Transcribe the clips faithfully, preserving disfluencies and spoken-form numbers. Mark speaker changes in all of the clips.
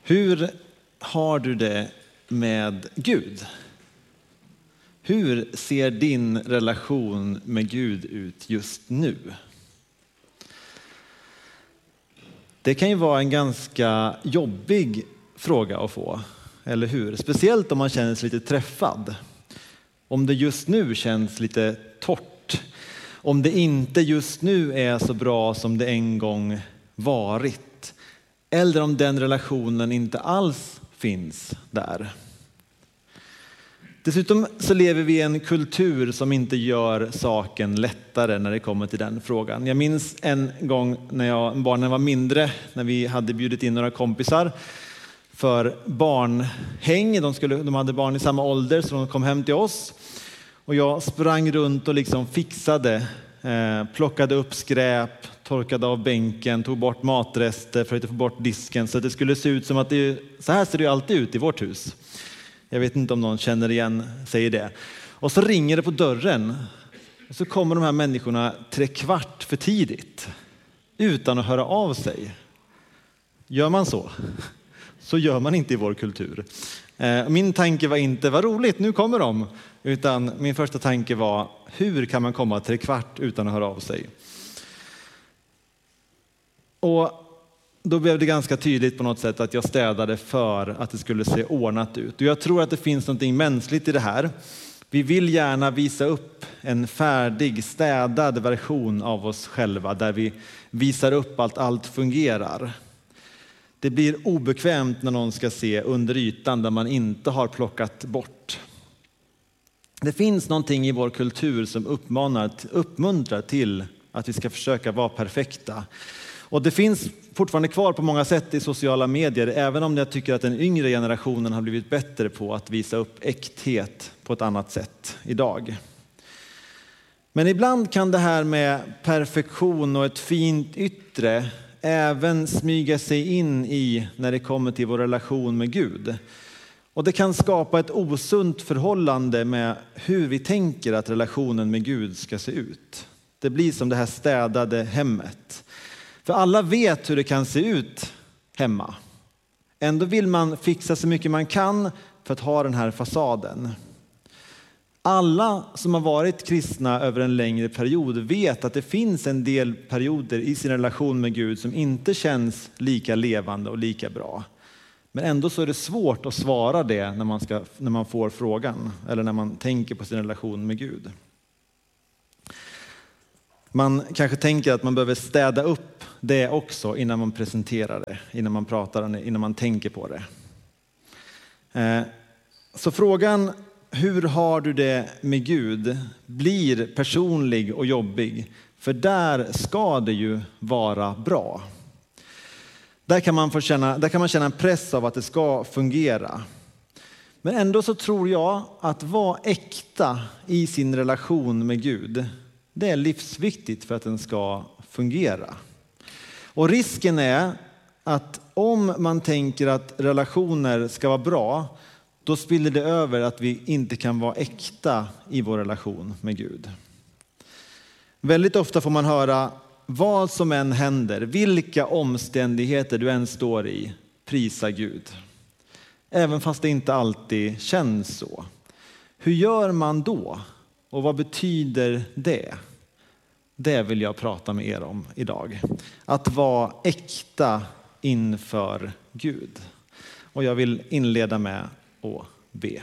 Speaker 1: Hur har du det med Gud? Hur ser din relation med Gud ut just nu? Det kan ju vara en ganska jobbig fråga att få, eller hur? Speciellt om man känner sig lite träffad. Om det just nu känns lite torrt. Om det inte just nu är så bra som det en gång varit. Eller om den relationen inte alls finns där. Dessutom så lever vi i en kultur som inte gör saken lättare när det kommer till den frågan. Jag minns en gång när jag, barnen var mindre, när vi hade bjudit in några kompisar för barnhäng. De, skulle, de hade barn i samma ålder så de kom hem till oss. Och jag sprang runt och liksom fixade, eh, plockade upp skräp, torkade av bänken, tog bort matrester för att få bort disken. Så att det skulle se ut som att det, så här ser det ju alltid ut i vårt hus. Jag vet inte om någon känner igen säger det. Och så ringer det på dörren. Och så kommer de här människorna tre kvart för tidigt. Utan att höra av sig. Gör man så? Så gör man inte i vår kultur. Min tanke var inte, vad roligt, nu kommer de. Utan min första tanke var, hur kan man komma tre kvart utan att höra av sig? Och då blev det ganska tydligt på något sätt att jag städade för att det skulle se ordnat ut. Och jag tror att det finns något mänskligt i det här. Vi vill gärna visa upp en färdig, städad version av oss själva. Där vi visar upp att allt fungerar. Det blir obekvämt när någon ska se under ytan där man inte har plockat bort. Det finns någonting i vår kultur som uppmanar, uppmuntrar till att vi ska försöka vara perfekta. Och det finns fortfarande kvar på många sätt i sociala medier, även om jag tycker att den yngre generationen har blivit bättre på att visa upp äkthet på ett annat sätt idag. Men ibland kan det här med perfektion och ett fint yttre även smyga sig in i när det kommer till vår relation med Gud. Och det kan skapa ett osunt förhållande med hur vi tänker att relationen med Gud ska se ut. Det blir som det här städade hemmet. För alla vet hur det kan se ut hemma. Ändå vill man fixa så mycket man kan för att ha den här fasaden. Alla som har varit kristna över en längre period vet att det finns en del perioder i sin relation med Gud som inte känns lika levande och lika bra. Men ändå så är det svårt att svara det när man, ska, när man får frågan eller när man tänker på sin relation med Gud. Man kanske tänker att man behöver städa upp det också innan man presenterar det, innan man pratar om det, innan man tänker på det. Så frågan, hur har du det med Gud, blir personlig och jobbig. För där ska det ju vara bra. Där kan man få känna, där kan man känna en press av att det ska fungera. Men ändå så tror jag att vara äkta i sin relation med Gud, det är livsviktigt för att den ska fungera. Och risken är att om man tänker att relationer ska vara bra, då spiller det över att vi inte kan vara äkta i vår relation med Gud. Väldigt ofta får man höra vad som än händer, vilka omständigheter du än står i, prisa Gud. Även fast det inte alltid känns så. Hur gör man då? Och vad betyder det? Det vill jag prata med er om idag. Att vara äkta inför Gud. Och jag vill inleda med att be.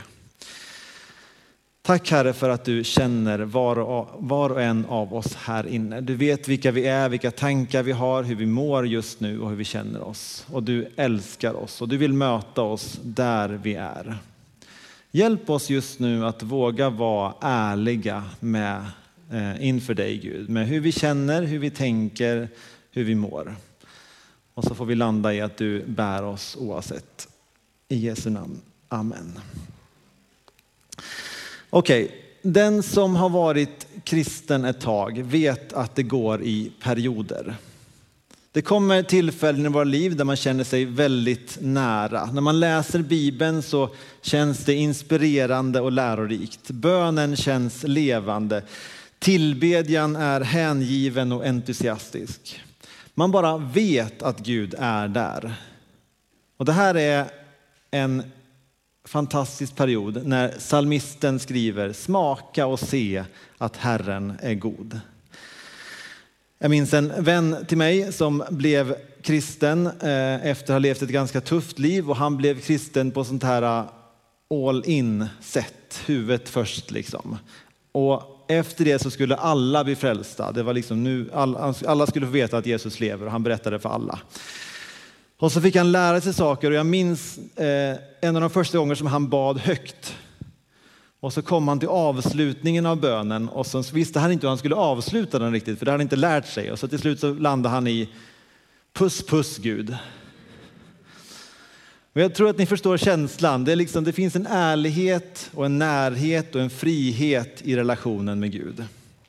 Speaker 1: Tack Herre för att du känner var och, var och en av oss här inne. Du vet vilka vi är, vilka tankar vi har, hur vi mår just nu och hur vi känner oss. Och du älskar oss och du vill möta oss där vi är. Hjälp oss just nu att våga vara ärliga med, eh, inför dig Gud. Med hur vi känner, hur vi tänker, hur vi mår. Och så får vi landa i att du bär oss oavsett. I Jesu namn. Amen. Okej, okay. Den som har varit kristen ett tag vet att det går i perioder. Det kommer tillfällen i våra liv där man känner sig väldigt nära. När man läser Bibeln så känns det inspirerande och lärorikt. Bönen känns levande. Tillbedjan är hängiven och entusiastisk. Man bara vet att Gud är där. Och det här är en fantastisk period när psalmisten skriver: smaka och se att Herren är god. Jag minns en vän till mig som blev kristen efter att ha levt ett ganska tufft liv, och han blev kristen på sånt här all in sätt, huvudet först liksom. Och efter det så skulle alla bli frälsta. Det var liksom nu, alla, alla skulle få veta att Jesus lever, och han berättade för alla. Och så fick han lära sig saker, och jag minns eh, en av de första gånger som han bad högt. Och så kom han till avslutningen av bönen, och så visste han inte hur han skulle avsluta den riktigt, för det hade han inte lärt sig. Och så till slut så landade han i puss puss Gud. Och jag tror att ni förstår känslan. Det, är liksom, det finns en ärlighet och en närhet och en frihet i relationen med Gud.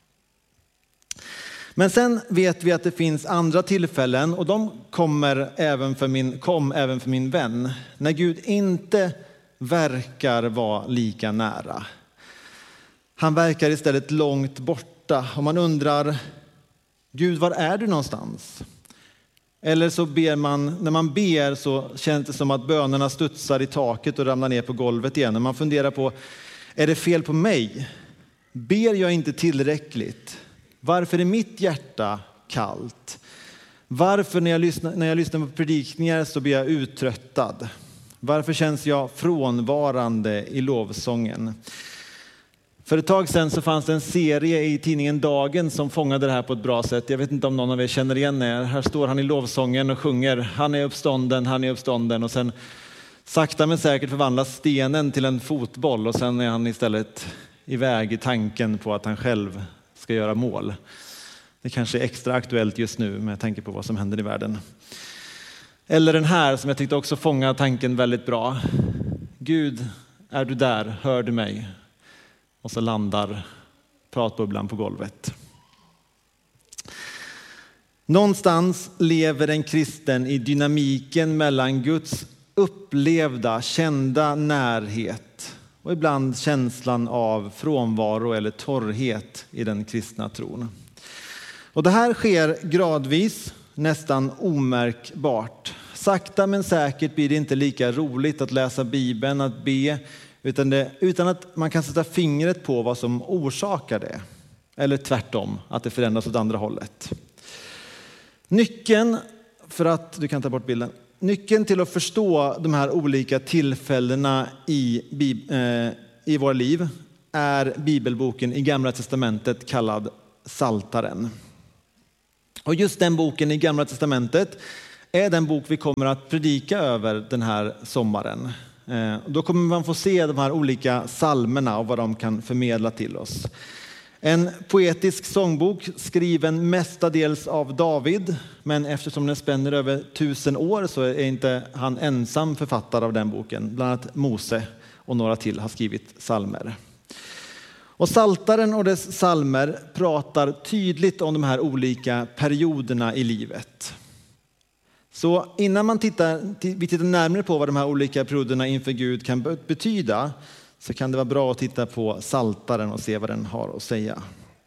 Speaker 1: Men sen vet vi att det finns andra tillfällen, och de kommer även för min, kom även för min vän, när Gud inte verkar vara lika nära. Han verkar istället långt borta, och man undrar: Gud, var är du någonstans? Eller så ber man, när man ber så känns det som att bönerna studsar i taket och ramlar ner på golvet igen. Och man funderar på: är det fel på mig? Ber jag inte tillräckligt? Varför är mitt hjärta kallt? Varför när jag lyssnar, när jag lyssnar på predikningar så blir jag uttröttad? Varför känns jag frånvarande i lovsången? För ett tag sedan så fanns det en serie i tidningen Dagen som fångade det här på ett bra sätt. Jag vet inte om någon av er känner igen er. Här står han i lovsången och sjunger: han är uppstånden, han är uppstånden. Och sen sakta men säkert förvandlas stenen till en fotboll, och sen är han istället iväg i tanken på att han själv ska göra mål. Det kanske är extra aktuellt just nu med tanke på vad som händer i världen. Eller den här som jag tyckte också fångar tanken väldigt bra: Gud, är du där? Hör du mig? Och så landar pratbubblan på golvet. Någonstans lever en kristen i dynamiken mellan Guds upplevda, kända närhet och ibland känslan av frånvaro eller torrhet i den kristna tron. Och det här sker gradvis, nästan omärkbart. Sakta men säkert blir det inte lika roligt att läsa Bibeln, att be, utan, det, utan att man kan sätta fingret på vad som orsakar det. Eller tvärtom, att det förändras åt andra hållet. Nyckeln för att, du kan ta bort bilden. Nyckeln till att förstå de här olika tillfällena i, eh, i våra liv är bibelboken i Gamla testamentet kallad Psaltaren. Och just den boken i Gamla testamentet är den bok vi kommer att predika över den här sommaren. Eh, då kommer man få se de här olika psalmerna och vad de kan förmedla till oss. En poetisk sångbok skriven mestadels av David, men eftersom den spänner över tusen år så är inte han ensam författare av den boken. Bland annat Mose och några till har skrivit psalmer. Och Psaltaren och dess psalmer pratar tydligt om de här olika perioderna i livet. Så innan man tittar, vi tittar närmare på vad de här olika perioderna inför Gud kan betyda, så kan det vara bra att titta på Psaltaren och se vad den har att säga.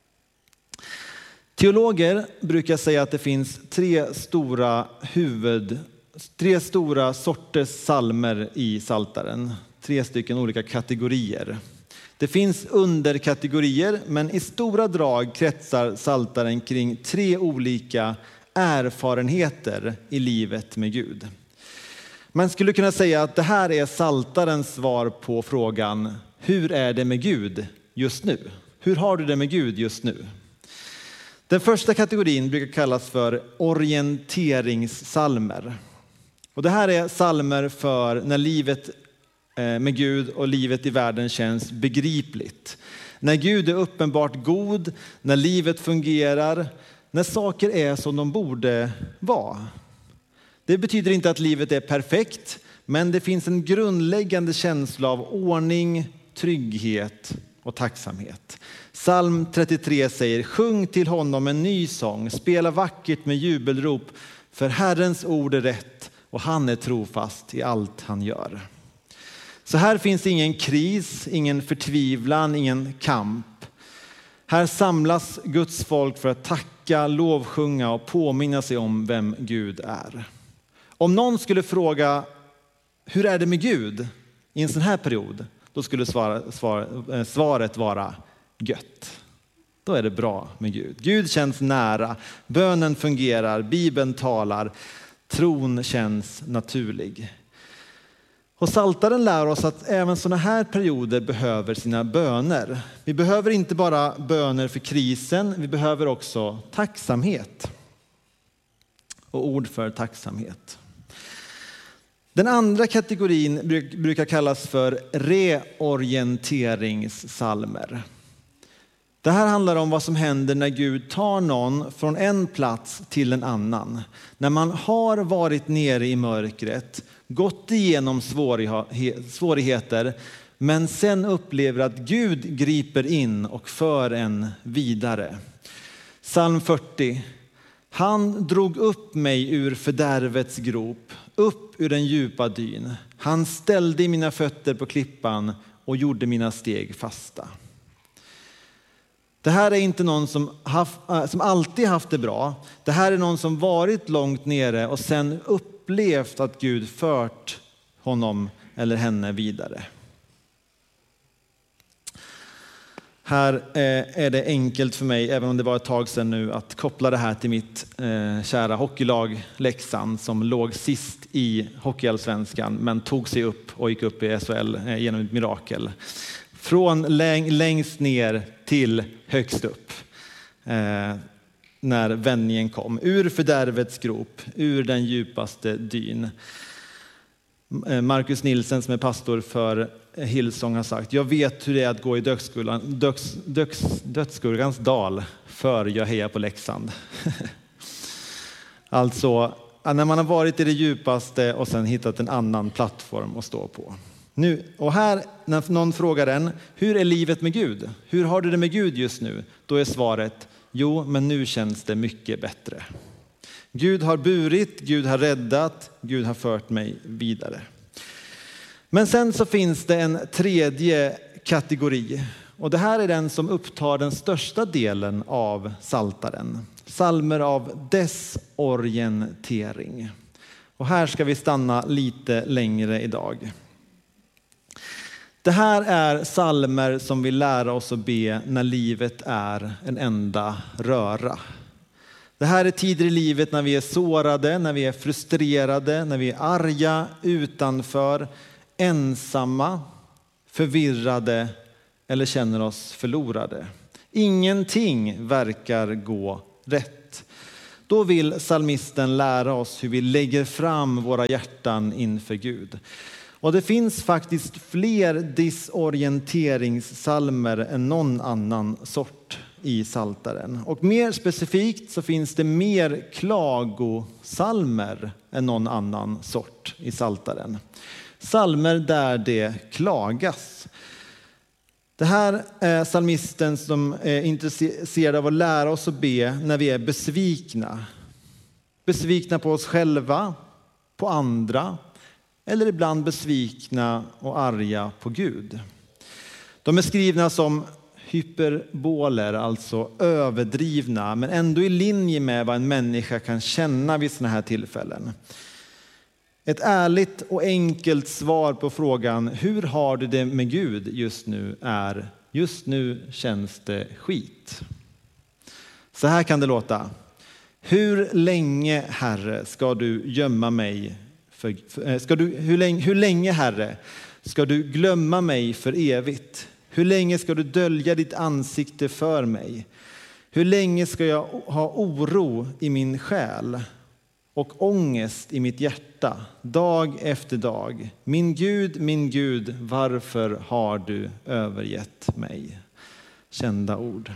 Speaker 1: Teologer brukar säga att det finns tre stora huvud, tre stora sorters psalmer i Psaltaren. Tre stycken olika kategorier. Det finns underkategorier, men i stora drag kretsar Psaltaren kring tre olika erfarenheter i livet med Gud. Man skulle kunna säga att det här är Psaltarens svar på frågan: hur är det med Gud just nu? Hur har du det med Gud just nu? Den första kategorin brukar kallas för orienteringssalmer. Och det här är salmer för när livet med Gud och livet i världen känns begripligt. När Gud är uppenbart god, när livet fungerar, när saker är som de borde vara. Det betyder inte att livet är perfekt, men det finns en grundläggande känsla av ordning, trygghet och tacksamhet. Psalm trettiotre säger: sjung till honom en ny sång, spela vackert med jubelrop, för Herrens ord är rätt och han är trofast i allt han gör. Så här finns ingen kris, ingen förtvivlan, ingen kamp. Här samlas Guds folk för att tacka, lovsjunga och påminna sig om vem Gud är. Om någon skulle fråga hur är det med Gud i en sån här period? Då skulle svar, svar, svaret vara gött. Då är det bra med Gud. Gud känns nära, bönen fungerar, Bibeln talar, tron känns naturlig. Och Psaltaren lär oss att även sådana här perioder behöver sina böner. Vi behöver inte bara böner för krisen, vi behöver också tacksamhet. Och ord för tacksamhet. Den andra kategorin brukar kallas för reorienteringssalmer. Det här handlar om vad som händer när Gud tar någon från en plats till en annan. När man har varit nere i mörkret, gått igenom svårigheter, men sen upplever att Gud griper in och för en vidare. Psalm fyrtio. Han drog upp mig ur fördärvets grop, upp ur den djupa dyn. Han ställde mina fötter på klippan och gjorde mina steg fasta. Det här är inte någon som, haft, som alltid haft det bra. Det här är någon som varit långt nere och sen upplevt att Gud fört honom eller henne vidare. Här är det enkelt för mig, även om det var ett tag sedan nu, att koppla det här till mitt eh, kära hockeylag Leksand som låg sist i Hockeyallsvenskan men tog sig upp och gick upp i S H L eh, genom ett mirakel. Från läng- längst ner till högst upp eh, när vändningen kom. Ur fördärvets grop, ur den djupaste dyn. Marcus Nilsen som är pastor för Hillsong har sagt: jag vet hur det är att gå i dödsskuggan, döds, döds, dödsskuggans dal för jag hejar på Leksand. Alltså när man har varit i det djupaste och sen hittat en annan plattform att stå på. Nu, och här när någon frågar en, hur är livet med Gud? Hur har du det med Gud just nu? Då är svaret, jo men nu känns det mycket bättre. Gud har burit, Gud har räddat, Gud har fört mig vidare. Men sen så finns det en tredje kategori. Och det här är den som upptar den största delen av Psaltaren. Psalmer av desorientering. Och här ska vi stanna lite längre idag. Det här är psalmer som vill lära oss att be när livet är en enda röra. Det här är tider i livet när vi är sårade, när vi är frustrerade, när vi är arga, utanför, ensamma, förvirrade eller känner oss förlorade. Ingenting verkar gå rätt. Då vill psalmisten lära oss hur vi lägger fram våra hjärtan inför Gud. Och det finns faktiskt fler disorienteringssalmer än någon annan sort i Psaltaren. Och mer specifikt så finns det mer klagosalmer än någon annan sort i Psaltaren. Salmer där det klagas. Det här är psalmisten som är intresserad av att lära oss att be när vi är besvikna. Besvikna på oss själva, på andra eller ibland besvikna och arga på Gud. De är skrivna som hyperboler, alltså överdrivna, men ändå i linje med vad en människa kan känna vid sådana här tillfällen. Ett ärligt och enkelt svar på frågan hur har du det med Gud just nu är: just nu känns det skit. Så här kan det låta: hur länge, Herre, ska du gömma mig för, ska du, hur, länge, hur länge, Herre, ska du glömma mig för evigt? Hur länge ska du dölja ditt ansikte för mig? Hur länge ska jag ha oro i min själ och ångest i mitt hjärta dag efter dag? Min Gud, min Gud, varför har du övergett mig? Kända ord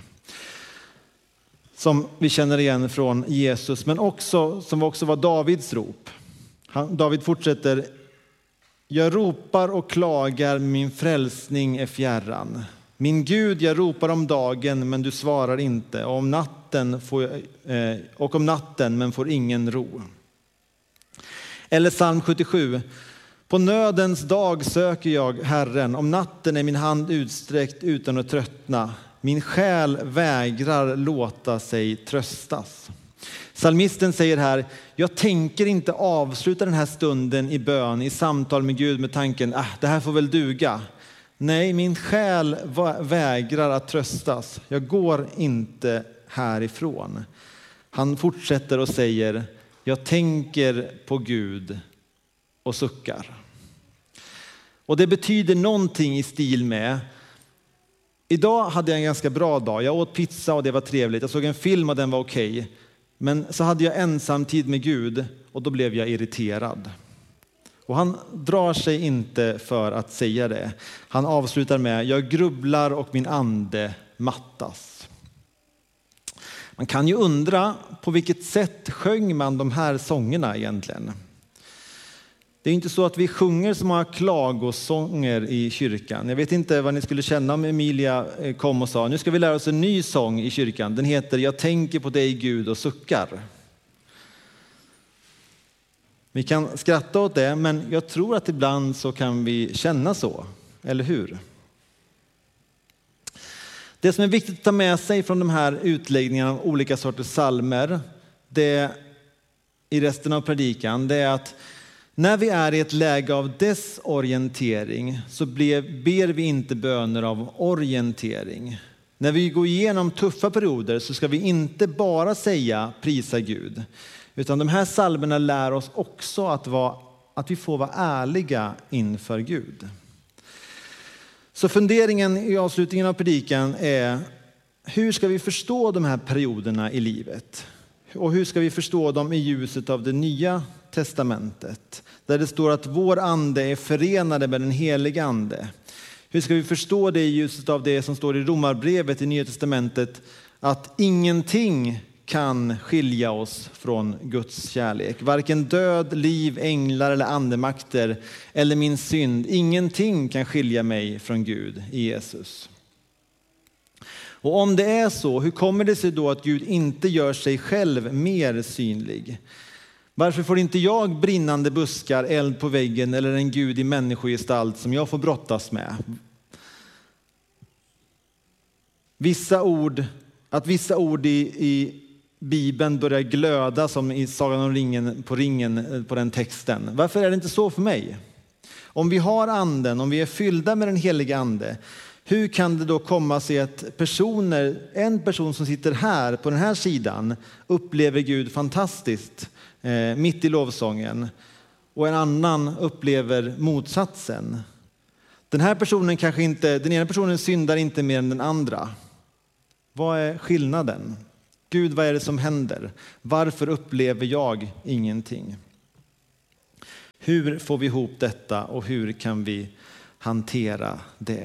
Speaker 1: som vi känner igen från Jesus, men också som också var Davids rop. Han, David fortsätter: jag ropar och klagar, min frälsning är fjärran. Min Gud, jag ropar om dagen, men du svarar inte. Och om natten, får jag, eh, och om natten men får ingen ro. Eller psalm sjuttiosju. På nödens dag söker jag Herren. Om natten är min hand utsträckt utan att tröttna. Min själ vägrar låta sig tröstas. Psalmisten säger här, jag tänker inte avsluta den här stunden i bön, i samtal med Gud med tanken, ah, det här får väl duga. Nej, min själ vägrar att tröstas. Jag går inte härifrån. Han fortsätter och säger, jag tänker på Gud och suckar. Och det betyder någonting i stil med, idag hade jag en ganska bra dag. Jag åt pizza och det var trevligt. Jag såg en film och den var okej. Men så hade jag ensam tid med Gud och då blev jag irriterad. Och han drar sig inte för att säga det. Han avslutar med, jag grubblar och min ande mattas. Man kan ju undra, på vilket sätt sjöng man de här sångerna egentligen? Det är inte så att vi sjunger så många klagosånger i kyrkan. Jag vet inte vad ni skulle känna om Emilia kom och sa, nu ska vi lära oss en ny sång i kyrkan. Den heter, jag tänker på dig Gud och suckar. Vi kan skratta åt det, men jag tror att ibland så kan vi känna så, eller hur? Det som är viktigt att ta med sig från de här utläggningarna av olika sorters psalmer, det i resten av predikan, det är att när vi är i ett läge av desorientering så ber vi inte böner av orientering. När vi går igenom tuffa perioder så ska vi inte bara säga prisa Gud. Utan de här psalmerna lär oss också att, vara, att vi får vara ärliga inför Gud. Så funderingen i avslutningen av predikan är, hur ska vi förstå de här perioderna i livet? Och hur ska vi förstå dem i ljuset av det nya testamentet? Där det står att vår ande är förenade med den heliga ande. Hur ska vi förstå det i ljuset av det som står i Romarbrevet i Nya testamentet? Att ingenting kan skilja oss från Guds kärlek. Varken död, liv, änglar eller andemakter eller min synd. Ingenting kan skilja mig från Gud i Jesus. Och om det är så, hur kommer det sig då att Gud inte gör sig själv mer synlig? Varför får inte jag brinnande buskar, eld på väggen eller en Gud i människogestalt som jag får brottas med? Vissa ord, att vissa ord i, i Bibeln börjar glöda som i Sagan om ringen på ringen på den texten. Varför är det inte så för mig? Om vi har anden, om vi är fyllda med den heliga ande, hur kan det då komma sig att personer, en person som sitter här på den här sidan upplever Gud fantastiskt eh, mitt i lovsången och en annan upplever motsatsen? Den här personen kanske inte, den ena personen syndar inte mer än den andra. Vad är skillnaden? Gud, vad är det som händer? Varför upplever jag ingenting? Hur får vi ihop detta och hur kan vi hantera det?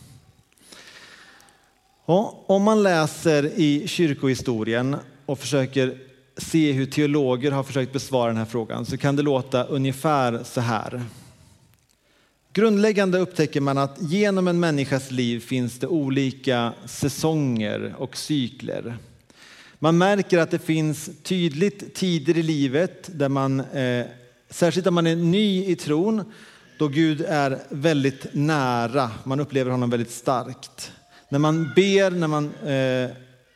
Speaker 1: Och om man läser i kyrkohistorien och försöker se hur teologer har försökt besvara den här frågan så kan det låta ungefär så här. Grundläggande upptäcker man att genom en människas liv finns det olika säsonger och cykler. Man märker att det finns tydligt tider i livet där man, eh, särskilt om man är ny i tron, då Gud är väldigt nära. Man upplever honom väldigt starkt. När man ber, när man, eh,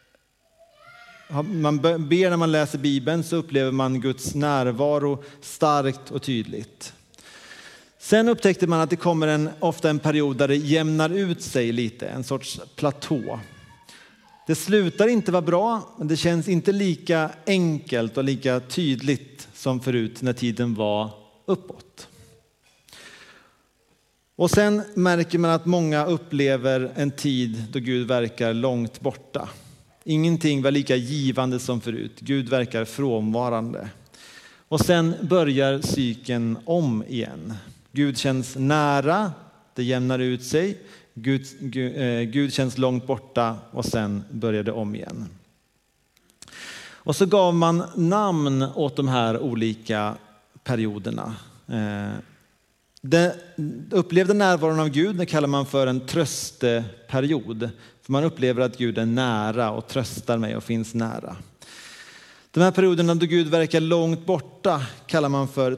Speaker 1: man ber när man läser Bibeln så upplever man Guds närvaro starkt och tydligt. Sen upptäckte man att det kommer en, ofta en period där det jämnar ut sig lite, en sorts platå. Det slutar inte vara bra, men det känns inte lika enkelt och lika tydligt som förut när tiden var uppåt. Och sen märker man att många upplever en tid då Gud verkar långt borta. Ingenting var lika givande som förut. Gud verkar frånvarande. Och sen börjar cykeln om igen. Gud känns nära, det jämnar ut sig. Gud, Gud, eh, Gud känns långt borta och sen börjar det om igen. Och så gav man namn åt de här olika perioderna. Eh, det upplevde närvaron av Gud, det kallar man för en trösteperiod. För man upplever att Gud är nära och tröstar mig och finns nära. De här perioderna då Gud verkar långt borta kallar man för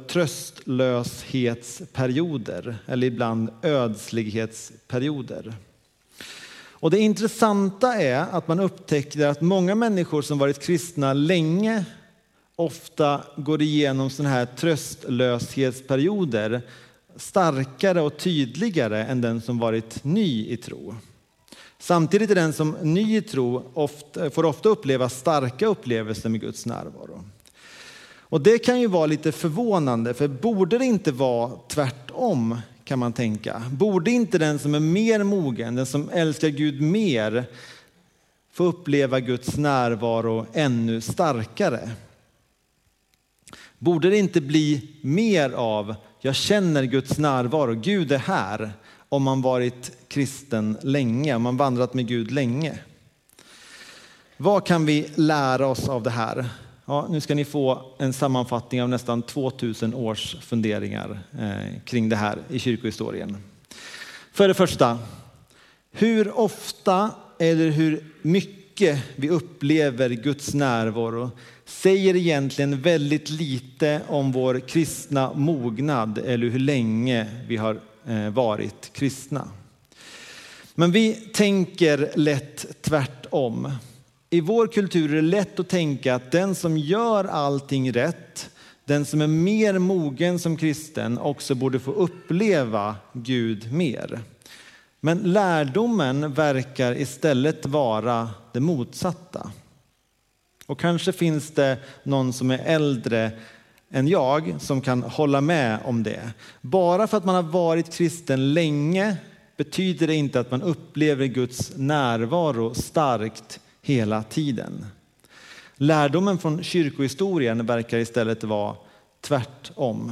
Speaker 1: tröstlöshetsperioder eller ibland ödslighetsperioder. Och det intressanta är att man upptäcker att många människor som varit kristna länge ofta går igenom sådana här tröstlöshetsperioder starkare och tydligare än den som varit ny i tro. Samtidigt är den som ny i tro ofta, får ofta uppleva starka upplevelser med Guds närvaro. Och det kan ju vara lite förvånande, för borde det inte vara tvärtom, kan man tänka? Borde inte den som är mer mogen, den som älskar Gud mer, få uppleva Guds närvaro ännu starkare? Borde det inte bli mer av jag känner Guds närvaro, Gud är här, om man varit kristen länge, om man vandrat med Gud länge? Vad kan vi lära oss av det här? Ja, nu ska ni få en sammanfattning av nästan tvåtusen års funderingar eh, kring det här i kyrkohistorien. För det första, hur ofta eller hur mycket vi upplever Guds närvaro säger egentligen väldigt lite om vår kristna mognad eller hur länge vi har eh, varit kristna. Men vi tänker lätt tvärtom. I vår kultur är det lätt att tänka att den som gör allting rätt, den som är mer mogen som kristen, också borde få uppleva Gud mer. Men lärdomen verkar istället vara det motsatta. Och kanske finns det någon som är äldre än jag som kan hålla med om det. Bara för att man har varit kristen länge betyder det inte att man upplever Guds närvaro starkt hela tiden. Lärdomen från kyrkohistorien verkar istället vara tvärtom.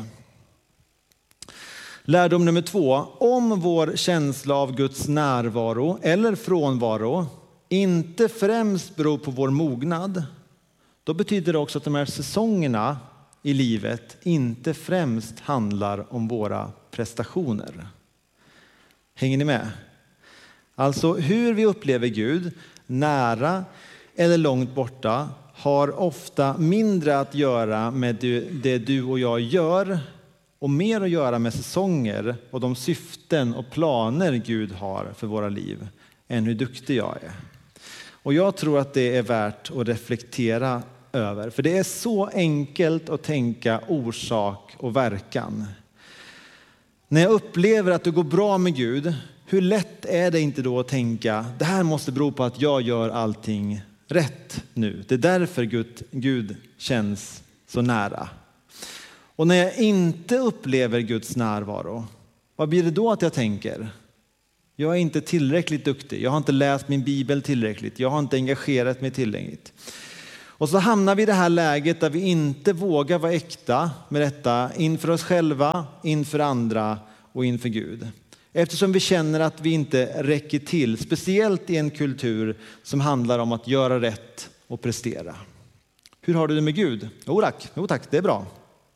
Speaker 1: Lärdom nummer två. Om vår känsla av Guds närvaro eller frånvaro inte främst beror på vår mognad, då betyder det också att de här säsongerna i livet inte främst handlar om våra prestationer. Hänger ni med? Alltså hur vi upplever Gud, nära eller långt borta, har ofta mindre att göra med det du och jag gör och mer att göra med säsonger och de syften och planer Gud har för våra liv än hur duktig jag är. Och jag tror att det är värt att reflektera över, för det är så enkelt att tänka orsak och verkan. När jag upplever att det går bra med Gud, hur lätt är det inte då att tänka det här måste bero på att jag gör allting rätt nu. Det är därför Gud, Gud känns så nära. Och när jag inte upplever Guds närvaro, vad blir det då att jag tänker? Jag är inte tillräckligt duktig. Jag har inte läst min bibel tillräckligt. Jag har inte engagerat mig tillräckligt. Och så hamnar vi i det här läget där vi inte vågar vara äkta med detta inför oss själva, inför andra och inför Gud. Eftersom vi känner att vi inte räcker till, speciellt i en kultur som handlar om att göra rätt och prestera. Hur har du det med Gud? Jo tack, jo, tack det är bra.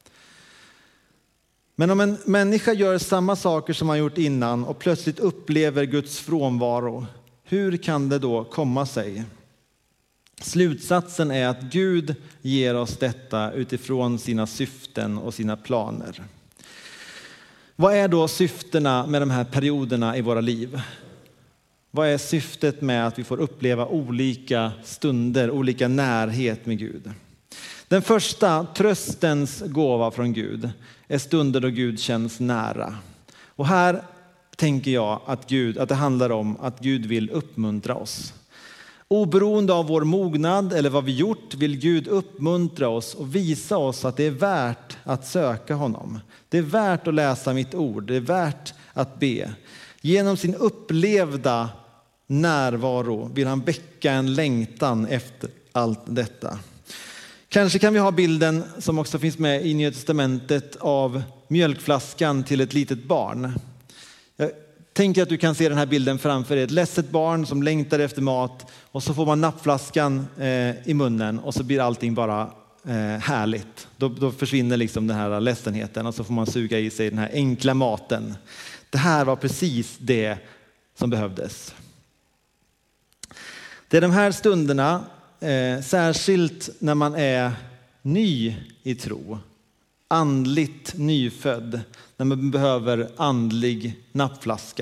Speaker 1: Men om en människa gör samma saker som han gjort innan och plötsligt upplever Guds frånvaro, hur kan det då komma sig? Slutsatsen är att Gud ger oss detta utifrån sina syften och sina planer. Vad är då syftena med de här perioderna i våra liv? Vad är syftet med att vi får uppleva olika stunder, olika närhet med Gud? Den första, tröstens gåva från Gud, är stunder då Gud känns nära. Och här tänker jag att, Gud, att det handlar om att Gud vill uppmuntra oss. Oberoende av vår mognad eller vad vi gjort vill Gud uppmuntra oss och visa oss att det är värt att söka honom. Det är värt att läsa mitt ord, det är värt att be. Genom sin upplevda närvaro vill han väcka en längtan efter allt detta. Kanske kan vi ha bilden som också finns med i Nya testamentet av mjölkflaskan till ett litet barn. Jag tänker att du kan se den här bilden framför dig. Ett ledset barn som längtar efter mat och så får man nappflaskan eh, i munnen och så blir allting bara eh, härligt. Då, då försvinner liksom den här ledsenheten och så får man suga i sig den här enkla maten. Det här var precis det som behövdes. Det är de här stunderna, eh, särskilt när man är ny i tro, andligt nyfödd, när man behöver andlig nappflaska,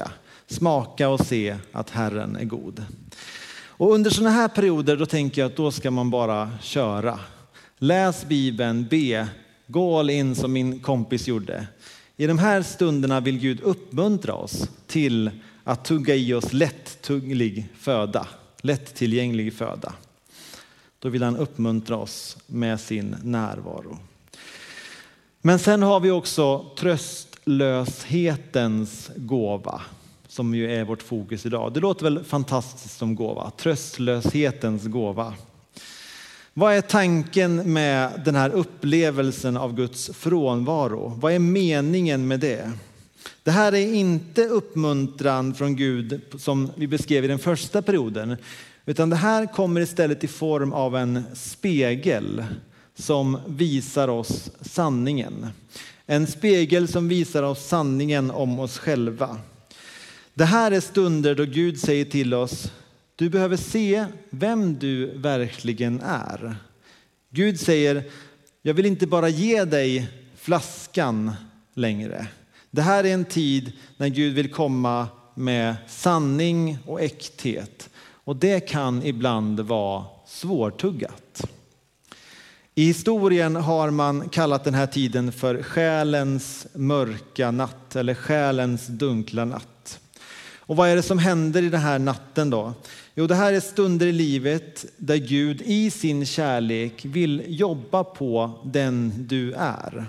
Speaker 1: Smaka och se att Herren är god. Och under sådana här perioder då tänker jag att då ska man bara köra. Läs Bibeln, be, gå all in som min kompis gjorde. I de här stunderna vill Gud uppmuntra oss till att tugga i oss lätttugglig föda, lättillgänglig föda. Då vill han uppmuntra oss med sin närvaro. Men sen har vi också tröstlöshetens gåva, som ju är vårt fokus idag. Det låter väl fantastiskt som gåva, tröstlöshetens gåva. Vad är tanken med den här upplevelsen av Guds frånvaro? Vad är meningen med det? Det här är inte uppmuntran från Gud som vi beskrev i den första perioden, utan det här kommer istället i form av en spegel som visar oss sanningen. En spegel som visar oss sanningen om oss själva. Det här är stunder då Gud säger till oss: du behöver se vem du verkligen är. Gud säger: jag vill inte bara ge dig flaskan längre. Det här är en tid när Gud vill komma med sanning och äkthet. Och det kan ibland vara svårtuggat. I historien har man kallat den här tiden för själens mörka natt eller själens dunkla natt. Och vad är det som händer i den här natten då? Jo, det här är stunder i livet där Gud i sin kärlek vill jobba på den du är.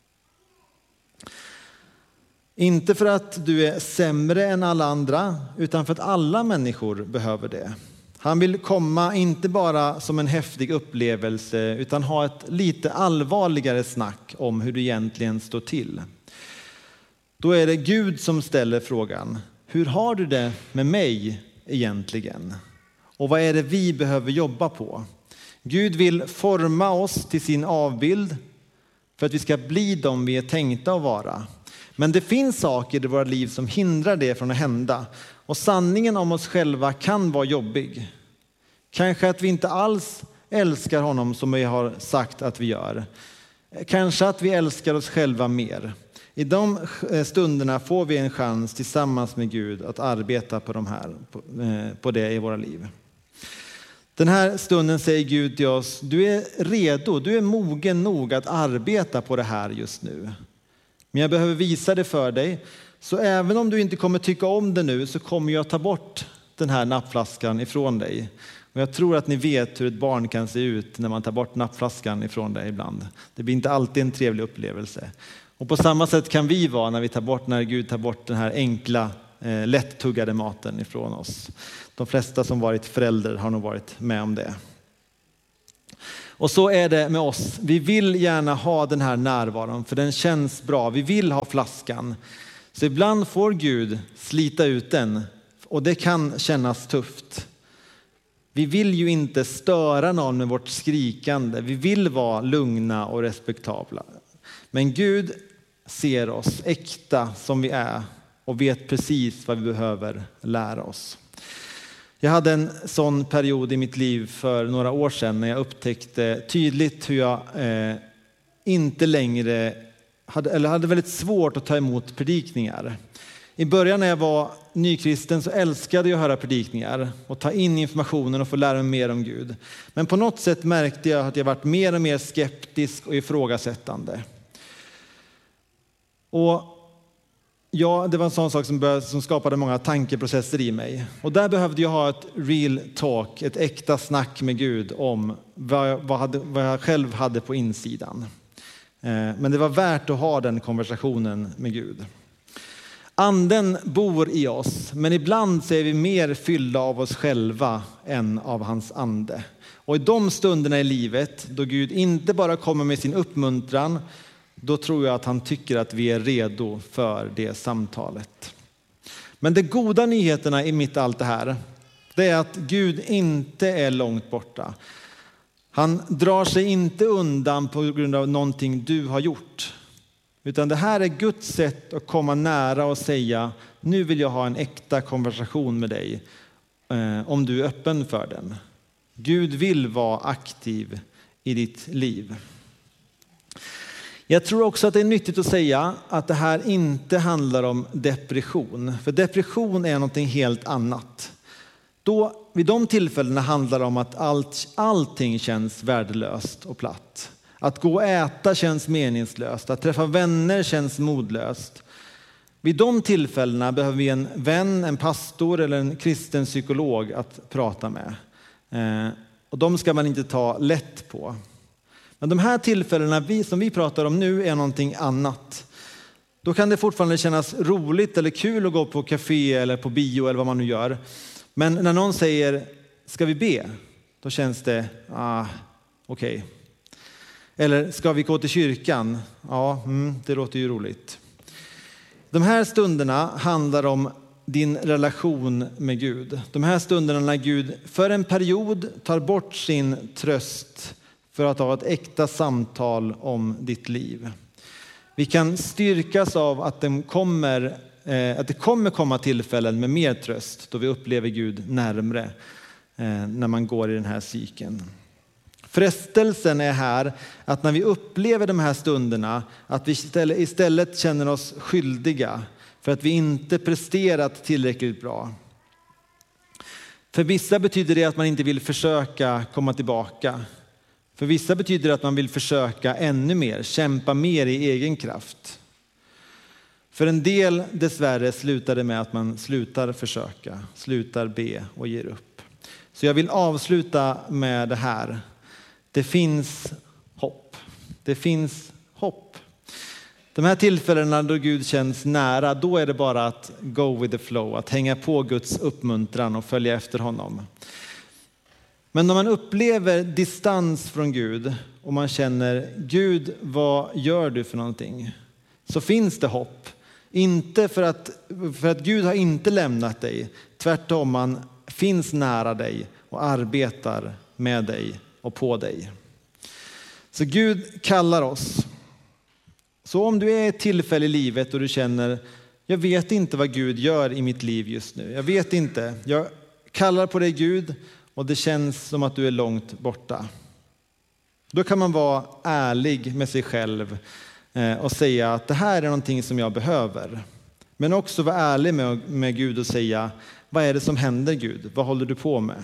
Speaker 1: Inte för att du är sämre än alla andra, utan för att alla människor behöver det. Han vill komma inte bara som en häftig upplevelse, utan ha ett lite allvarligare snack om hur det egentligen står till. Då är det Gud som ställer frågan: hur har du det med mig egentligen? Och vad är det vi behöver jobba på? Gud vill forma oss till sin avbild för att vi ska bli de vi är tänkta att vara. Men det finns saker i våra liv som hindrar det från att hända. Och sanningen om oss själva kan vara jobbig. Kanske att vi inte alls älskar honom som vi har sagt att vi gör. Kanske att vi älskar oss själva mer. I de stunderna får vi en chans tillsammans med Gud att arbeta på, de här, på det i våra liv. Den här stunden säger Gud till oss: du är redo, du är mogen nog att arbeta på det här just nu. Men jag behöver visa det för dig. Så även om du inte kommer tycka om det nu, så kommer jag ta bort den här nappflaskan ifrån dig. Och jag tror att ni vet hur ett barn kan se ut när man tar bort nappflaskan ifrån dig ibland. Det blir inte alltid en trevlig upplevelse. Och på samma sätt kan vi vara när vi tar bort, när Gud tar bort den här enkla, eh, lättuggade maten ifrån oss. De flesta som varit förälder har nog varit med om det. Och så är det med oss. Vi vill gärna ha den här närvaron, för den känns bra. Vi vill ha flaskan. Så ibland får Gud slita ut den, och det kan kännas tufft. Vi vill ju inte störa någon med vårt skrikande. Vi vill vara lugna och respektabla. Men Gud ser oss äkta som vi är och vet precis vad vi behöver lära oss. Jag hade en sån period i mitt liv för några år sedan när jag upptäckte tydligt hur jag eh, inte längre hade, eller hade väldigt svårt att ta emot predikningar. I början när jag var nykristen så älskade jag att höra predikningar och ta in informationen och få lära mig mer om Gud. Men på något sätt märkte jag att jag varit mer och mer skeptisk och ifrågasättande. Och ja, det var en sån sak som, började, som skapade många tankeprocesser i mig. Och där behövde jag ha ett real talk, ett äkta snack med Gud om vad jag, vad hade, vad jag själv hade på insidan. Eh, men det var värt att ha den konversationen med Gud. Anden bor i oss, men ibland så är vi mer fyllda av oss själva än av hans ande. Och i de stunderna i livet då Gud inte bara kommer med sin uppmuntran, då tror jag att han tycker att vi är redo för det samtalet. Men de goda nyheterna i mitt allt det här, det är att Gud inte är långt borta. Han drar sig inte undan på grund av någonting du har gjort. Utan det här är Guds sätt att komma nära och säga: nu vill jag ha en äkta konversation med dig, eh, om du är öppen för den. Gud vill vara aktiv i ditt liv. Jag tror också att det är nyttigt att säga att det här inte handlar om depression. För depression är någonting helt annat. Då, vid de tillfällena handlar det om att allt, allting känns värdelöst och platt. Att gå och äta känns meningslöst. Att träffa vänner känns modlöst. Vid de tillfällena behöver vi en vän, en pastor eller en kristen psykolog att prata med. Eh, och de ska man inte ta lätt på. Men de här tillfällena vi, som vi pratar om nu är någonting annat. Då kan det fortfarande kännas roligt eller kul att gå på café eller på bio eller vad man nu gör. Men när någon säger, ska vi be? Då känns det, ah, okej. Okay. Eller ska vi gå till kyrkan? Ja, mm, det låter ju roligt. De här stunderna handlar om din relation med Gud. De här stunderna när Gud för en period tar bort sin tröst för att ha ett äkta samtal om ditt liv. Vi kan styrkas av att det kommer, eh, att det kommer komma tillfällen med mer tröst då vi upplever Gud närmre eh, när man går i den här cykeln. Frestelsen är här att när vi upplever de här stunderna att vi istället känner oss skyldiga för att vi inte presterat tillräckligt bra. För vissa betyder det att man inte vill försöka komma tillbaka. För vissa betyder det att man vill försöka ännu mer, kämpa mer i egen kraft. För en del dessvärre slutar det med att man slutar försöka, slutar be och ger upp. Så jag vill avsluta med det här. Det finns hopp. Det finns hopp. De här tillfällena då Gud känns nära, då är det bara att go with the flow, att hänga på Guds uppmuntran och följa efter honom. Men när man upplever distans från Gud och man känner, Gud, vad gör du för någonting? Så finns det hopp. Inte för att, för att Gud har inte lämnat dig. Tvärtom, han finns nära dig och arbetar med dig och på dig. Så Gud kallar oss. Så om du är i ett tillfälle i livet och du känner, jag vet inte vad Gud gör i mitt liv just nu. Jag vet inte. Jag kallar på dig Gud och det känns som att du är långt borta. Då kan man vara ärlig med sig själv och säga att det här är någonting som jag behöver. Men också vara ärlig med, med Gud och säga, vad är det som händer Gud? Vad håller du på med?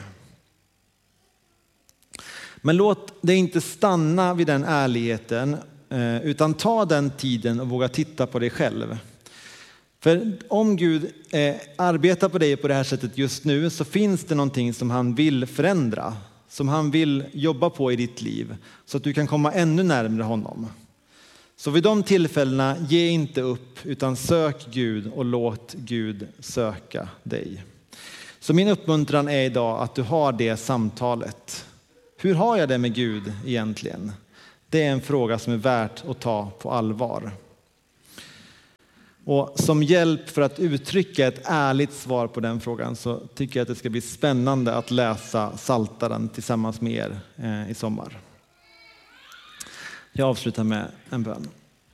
Speaker 1: Men låt det inte stanna vid den ärligheten, utan ta den tiden och våga titta på dig själv. För om Gud eh, arbetar på dig på det här sättet just nu så finns det någonting som han vill förändra, som han vill jobba på i ditt liv så att du kan komma ännu närmare honom. Så vid de tillfällena, ge inte upp utan sök Gud och låt Gud söka dig. Så min uppmuntran är idag att du har det samtalet. Hur har jag det med Gud egentligen? Det är en fråga som är värt att ta på allvar. Och som hjälp för att uttrycka ett ärligt svar på den frågan så tycker jag att det ska bli spännande att läsa Psaltaren tillsammans med er i sommar. Jag avslutar med en bön.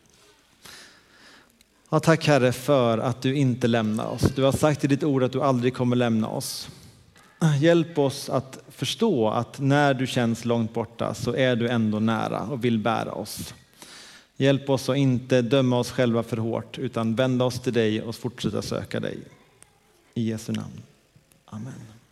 Speaker 1: Ja, tack Herre för att du inte lämnar oss. Du har sagt i ditt ord att du aldrig kommer lämna oss. Hjälp oss att förstå att när du känns långt borta så är du ändå nära och vill bära oss. Hjälp oss att inte döma oss själva för hårt utan vända oss till dig och fortsätta söka dig. I Jesu namn. Amen.